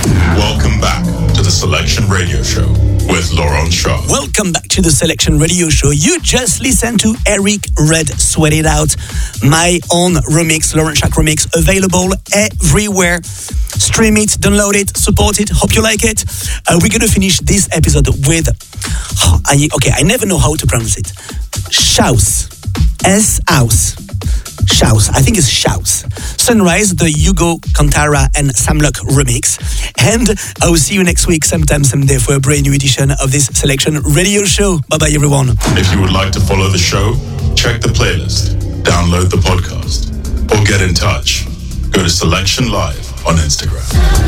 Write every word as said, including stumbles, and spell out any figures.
Welcome back to the Selection Radio Show with Laurent Shaw. Welcome back to the Selection Radio Show. You just listened to Eric Red, Sweat It Out, my own remix, Laurent Shaw remix, available everywhere. Stream it, download it, support it. Hope you like it. Uh, we're gonna finish this episode with, oh, I, okay, I never know how to pronounce it. Shouse, S House. Shouse, I think it's Shouse. Sunrise, the Hugo Cantara and Sam Locke remix. And I will see you next week, sometime, someday, for a brand new edition of this Selection Radio Show. Bye-bye, everyone. If you would like to follow the show, check the playlist, download the podcast, or get in touch. Go to Selection Live on Instagram.